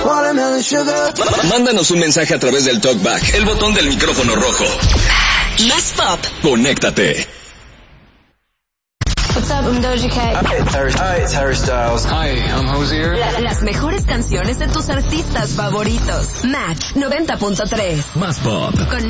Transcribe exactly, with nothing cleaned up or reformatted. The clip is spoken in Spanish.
Watermelon sugar. Mándanos un mensaje a través del TalkBack, el botón del micrófono rojo. Más pop. Conéctate. What's up, I'm Doja Cat. Hi, it's Harry, hi, it's Harry Styles. Hi, I'm Hozier. La, las mejores canciones de tus artistas favoritos. Match noventa punto tres. Más pop. Con